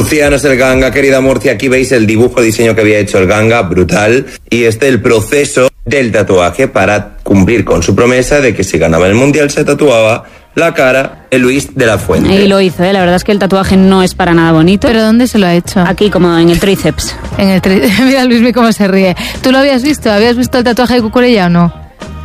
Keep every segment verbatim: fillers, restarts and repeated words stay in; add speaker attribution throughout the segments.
Speaker 1: Murcianos, el Ganga, querida Murcia, aquí veis el dibujo, diseño que había hecho el Ganga, brutal. Y este el proceso del tatuaje para cumplir con su promesa de que si ganaba el Mundial se tatuaba la cara de Luis de la Fuente.
Speaker 2: Y lo hizo, ¿eh? La verdad es que el tatuaje no es para nada bonito.
Speaker 3: ¿Pero dónde se lo ha hecho?
Speaker 2: Aquí, como en el tríceps.
Speaker 3: En el tríceps. Mira Luismi cómo se ríe. ¿Tú lo habías visto? ¿Habías visto el tatuaje de Cucurella o no?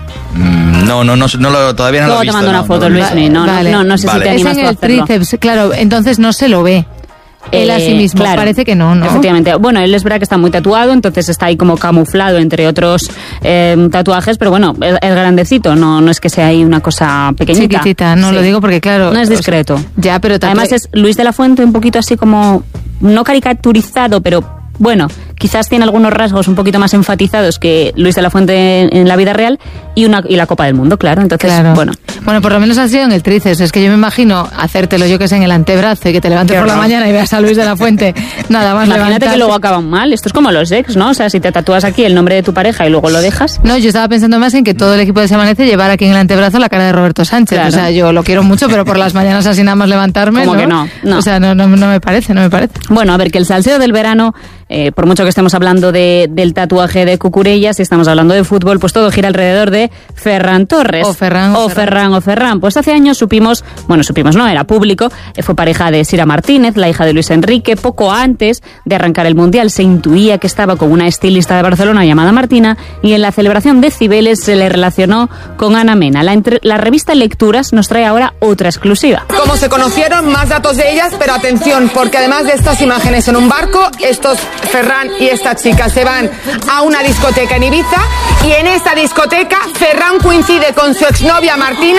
Speaker 4: Mm, no, no, no, no lo, todavía no
Speaker 2: Luego
Speaker 4: lo he visto.
Speaker 2: Luego te mando
Speaker 4: no,
Speaker 2: una foto,
Speaker 4: no,
Speaker 2: Luismi. No,
Speaker 3: vale.
Speaker 2: no, no, no sé
Speaker 4: Vale.
Speaker 2: si te animas
Speaker 3: es en
Speaker 2: tú a
Speaker 3: el
Speaker 2: hacerlo.
Speaker 3: tríceps, claro, entonces no se lo ve. Él a sí mismo,
Speaker 2: claro,
Speaker 3: parece que no, ¿no?
Speaker 2: Efectivamente. Bueno, él es verdad que está muy tatuado, entonces está ahí como camuflado entre otros eh, tatuajes, pero bueno, es, es grandecito, no, no es que sea ahí una cosa pequeñita.
Speaker 3: Chiquitita, no
Speaker 2: Sí.
Speaker 3: lo digo porque claro...
Speaker 2: No es discreto.
Speaker 3: O sea, ya, pero... tatu-
Speaker 2: Además es Luis de la Fuente un poquito así como, no caricaturizado, pero bueno, quizás tiene algunos rasgos un poquito más enfatizados que Luis de la Fuente en, en la vida real y una y la Copa del Mundo, claro. Entonces,
Speaker 3: Claro.
Speaker 2: bueno.
Speaker 3: Bueno, por lo menos ha sido en el tríceps. Es que yo me imagino hacértelo, yo que sé, en el antebrazo y que te levantes
Speaker 2: Qué
Speaker 3: por la
Speaker 2: horror.
Speaker 3: mañana y veas a Luis de la Fuente. Nada más
Speaker 2: Imagínate
Speaker 3: levantarse.
Speaker 2: que luego acaban mal. Esto es como los ex, ¿no? O sea, si te tatúas aquí el nombre de tu pareja y luego lo dejas.
Speaker 3: No, yo estaba pensando más en que todo el equipo de Se Amanece llevara aquí en el antebrazo la cara de Roberto Sánchez.
Speaker 2: Claro.
Speaker 3: O sea, yo lo quiero mucho, pero por las mañanas así nada más levantarme,
Speaker 2: Como que no, no.
Speaker 3: O sea, no, no, no me parece, no me parece.
Speaker 2: Bueno, a ver, que el salseo del verano, eh, por mucho que estemos hablando de, del tatuaje de Cucurella, si estamos hablando de fútbol, pues todo gira alrededor de Ferran Torres.
Speaker 3: O Ferran, o
Speaker 2: O
Speaker 3: Ferran.
Speaker 2: Ferran, o Ferran. Pues hace años supimos, bueno, supimos no, era público, eh, fue pareja de Sira Martínez, la hija de Luis Enrique. Poco antes de arrancar el Mundial se intuía que estaba con una estilista de Barcelona llamada Martina, y en la celebración de Cibeles se le relacionó con Ana Mena. La, entre- la revista Lecturas nos trae ahora otra exclusiva.
Speaker 5: Cómo se conocieron, más datos de ellas, pero atención, porque además de estas imágenes en un barco, estos Ferran y esta chica se van a una discoteca en Ibiza, y en esta discoteca Ferran coincide con su exnovia Martina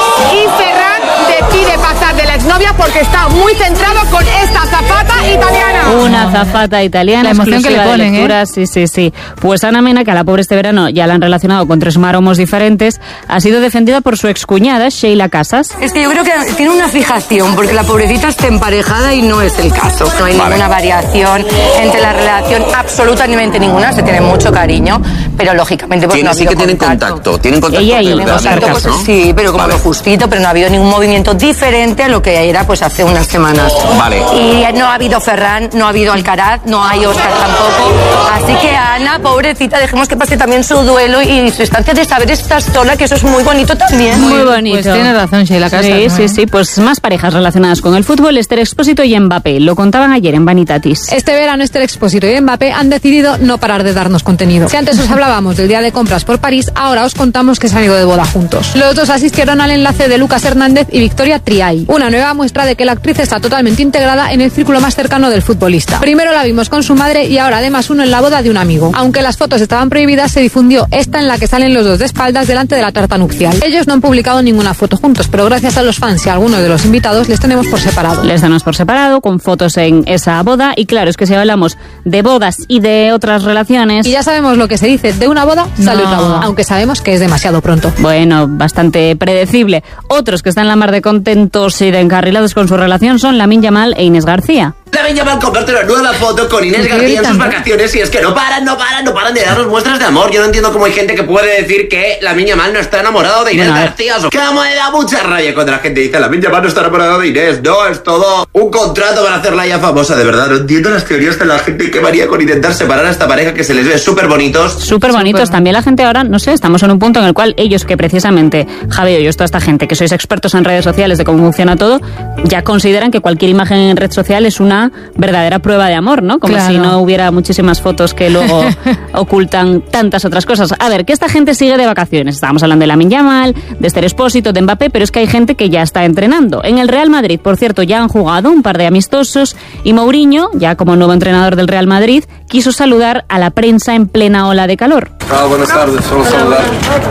Speaker 5: y Ferran decide pasar de la exnovia porque está muy centrado con esta azafata italiana.
Speaker 2: Una azafata italiana.
Speaker 3: La emoción que le
Speaker 2: exclusiva de
Speaker 3: ponen, ¿eh?
Speaker 2: Lecturas, sí, sí, sí. Pues Ana Mena, que a la pobre este verano ya la han relacionado con tres maromos diferentes, ha sido defendida por su excuñada, Sheila Casas.
Speaker 6: Es que yo creo que tiene una fijación, porque la pobrecita está emparejada y no es el caso. No hay
Speaker 4: Vale.
Speaker 6: ninguna variación entre la relación, absolutamente ninguna, se tiene mucho cariño, pero lógicamente pues
Speaker 7: Tiene-
Speaker 6: no ha
Speaker 7: sí
Speaker 6: habido
Speaker 7: que tienen contacto. Tienen contacto.
Speaker 2: Ella y
Speaker 7: pero-
Speaker 2: Oscar
Speaker 6: Contacto,
Speaker 2: Casas,
Speaker 6: pues,
Speaker 2: ¿no?
Speaker 6: sí, pero como
Speaker 7: Vale.
Speaker 6: lo justito, pero no ha habido ningún movimiento diferente a lo que era pues hace unas semanas.
Speaker 7: Vale.
Speaker 6: Y no ha habido Ferran, no ha habido Alcaraz, no hay Oscar tampoco. Así que Ana, pobrecita, dejemos que pase también su duelo y su instancia de saber estar sola, que eso es muy bonito también.
Speaker 2: Muy bonito.
Speaker 3: Pues tiene razón Sheila Casas.
Speaker 2: Sí,
Speaker 3: ¿no?
Speaker 2: sí, sí. Pues más parejas relacionadas con el fútbol, Esther Expósito y Mbappé. Lo contaban ayer en Vanitatis.
Speaker 8: Este verano Esther Expósito y Mbappé han decidido no parar de darnos contenido. Si antes os hablábamos del día de compras por París, ahora os contamos que se han ido de boda juntos. Los dos asistieron al enlace de Lucas Hernández y Victoria Triay, una nueva muestra de que la actriz está totalmente integrada en el círculo más cercano del futbolista. Primero la vimos con su madre y ahora además uno en la boda de un amigo. Aunque las fotos estaban prohibidas, se difundió esta en la que salen los dos de espaldas delante de la tarta nupcial. Ellos no han publicado ninguna foto juntos, pero gracias a los fans y a algunos de los invitados les tenemos por separado.
Speaker 2: Les damos por separado, con fotos en esa boda. Y claro, es que si hablamos de bodas y de otras relaciones...
Speaker 8: Y ya sabemos lo que se dice, de una boda sale
Speaker 2: No.
Speaker 8: otra boda, aunque sabemos que es demasiado pronto.
Speaker 2: Bueno, bastante predecible. Otros que están en la mar de contentos y de encarrilados con su relación son Lamine Yamal e Inés García.
Speaker 7: Lamine Yamal comparte una nueva foto con Inés
Speaker 3: ¿Por qué
Speaker 7: García en
Speaker 3: gritan,
Speaker 7: sus
Speaker 3: no?
Speaker 7: vacaciones y es que no paran, no paran, no paran de darnos muestras de amor. Yo no entiendo cómo hay gente que puede decir que Lamine Yamal no está enamorado de Inés
Speaker 2: Bueno, a ver.
Speaker 7: García. Que me da mucha rabia cuando la gente dice Lamine Yamal no está enamorado de Inés. No, es todo un contrato para hacerla ya famosa, de verdad. No entiendo las teorías de la gente que varía con intentar separar a esta pareja que se les ve súper bonitos.
Speaker 2: Súper bonitos. También la gente ahora, no sé, estamos en un punto en el cual ellos que precisamente, Javi y yo, toda esta gente que sois expertos en redes sociales de cómo funciona todo, ya consideran que cualquier imagen en red social es una verdadera prueba de amor, ¿no? Como
Speaker 3: Claro.
Speaker 2: si no hubiera muchísimas fotos que luego ocultan tantas otras cosas. A ver, que esta gente sigue de vacaciones. Estábamos hablando de Lamine Yamal, de Esther Expósito, de Mbappé, pero es que hay gente que ya está entrenando. En el Real Madrid, por cierto, ya han jugado un par de amistosos y Mourinho, ya como nuevo entrenador del Real Madrid, quiso saludar a la prensa en plena ola de calor.
Speaker 9: Ah, buenas tardes, solo saludar.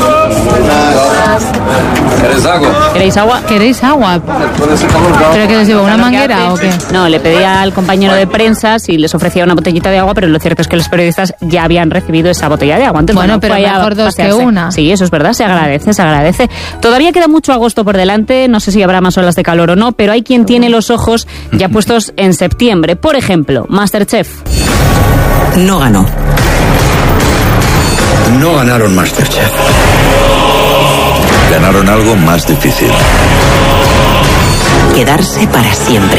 Speaker 9: ¿Queréis agua?
Speaker 2: ¿Queréis agua?
Speaker 3: ¿Queréis agua?
Speaker 9: ¿Puedes ir calor?
Speaker 3: ¿Pero que les llevo una
Speaker 2: ¿Qué
Speaker 3: manguera o
Speaker 2: hace?
Speaker 3: qué?
Speaker 2: No, le pedía al compañero de prensa si les ofrecía una botellita de agua, pero lo cierto es que los periodistas ya habían recibido esa botella de agua. Entonces,
Speaker 3: Bueno, pero
Speaker 2: fue a
Speaker 3: mejor dos que
Speaker 2: pasearse.
Speaker 3: una.
Speaker 2: Sí, eso es verdad, se agradece, se agradece. Todavía queda mucho agosto por delante, no sé si habrá más olas de calor o no, pero hay quien tiene los ojos ya puestos en septiembre. Por ejemplo, MasterChef.
Speaker 10: No ganó.
Speaker 11: No ganaron MasterChef. Ganaron algo más difícil.
Speaker 10: Quedarse para siempre.